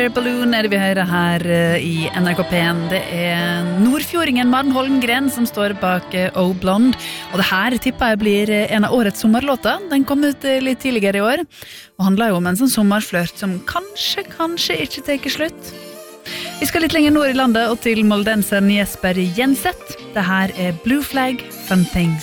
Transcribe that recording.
Balloon det vi hører her i NRK P1. Det nordfjordingen Maren Holmgren som står bak Oh Blonde. Og det her tipper jeg blir en av årets sommerlåter. Den kom ut litt tidligere i år, og handler jo om en sånn sommerflørt som kanskje ikke tar slutt. Vi skal litt lenger nord i landet og til moldenseren Jesper Jenseth. Det her Blue Flag, Fun Things.